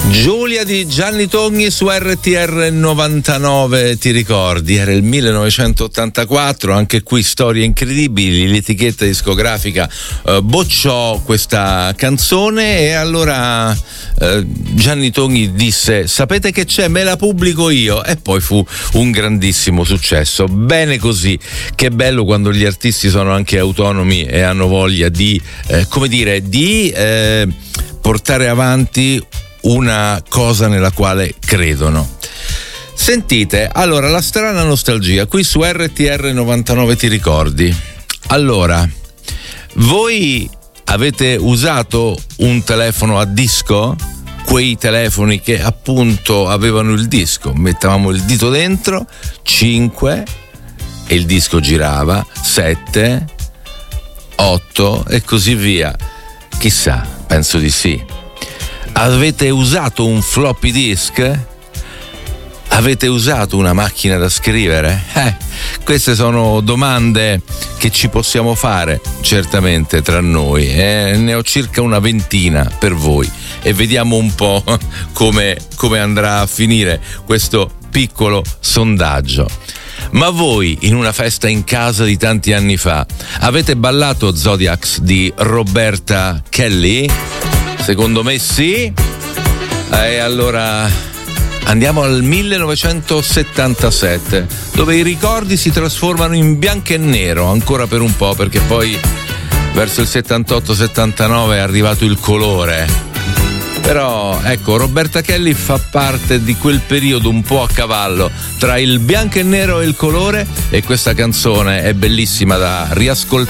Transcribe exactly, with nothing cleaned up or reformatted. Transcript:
Giulia di Gianni Togni su R T R novantanove, ti ricordi? Era il millenovecentottantaquattro, anche qui storie incredibili, l'etichetta discografica eh, bocciò questa canzone e allora eh, Gianni Togni disse: sapete che c'è, me la pubblico io, e poi fu un grandissimo successo. Bene così, che bello quando gli artisti sono anche autonomi e hanno voglia di, eh, come dire, di eh, portare avanti una cosa nella quale credono. Sentite, allora, la strana nostalgia qui su R T R novantanove, ti ricordi? Allora, voi avete usato un telefono a disco? Quei telefoni che appunto avevano il disco, mettavamo il dito dentro, cinque e il disco girava, sette, otto e così via. Chissà, penso di sì. Avete usato un floppy disk? Avete usato una macchina da scrivere? Eh, queste sono domande che ci possiamo fare certamente tra noi. Eh, ne ho circa una ventina per voi e vediamo un po' come, come andrà a finire questo piccolo sondaggio. Ma voi, in una festa in casa di tanti anni fa, avete ballato Zodiacs di Roberta Kelly? Secondo me sì. E allora andiamo al millenovecentosettantasette, dove i ricordi si trasformano in bianco e nero ancora per un po', perché poi verso il settantotto settantanove è arrivato il colore. Però ecco, Roberta Kelly fa parte di quel periodo un po' a cavallo tra il bianco e nero e il colore, e questa canzone è bellissima da riascoltare